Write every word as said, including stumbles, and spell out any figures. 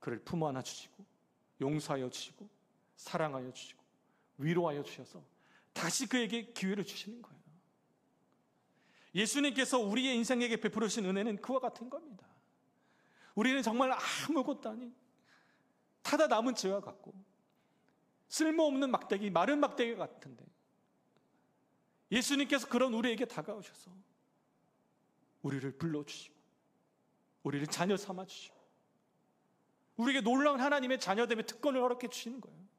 그를 품어 안아 주시고 용서하여 주시고 사랑하여 주시고 위로하여 주셔서 다시 그에게 기회를 주시는 거예요. 예수님께서 우리의 인생에게 베풀으신 은혜는 그와 같은 겁니다. 우리는 정말 아무것도 아닌 타다 남은 죄와 같고 쓸모없는 막대기, 마른 막대기 같은데 예수님께서 그런 우리에게 다가오셔서 우리를 불러주시고 우리를 자녀 삼아주시고 우리에게 놀라운 하나님의 자녀됨의 특권을 허락해 주시는 거예요.